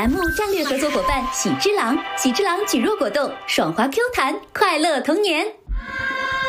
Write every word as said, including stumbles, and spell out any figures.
栏目战略合作伙伴喜之郎，喜之郎举弱果冻，爽滑 Q 弹，快乐童年。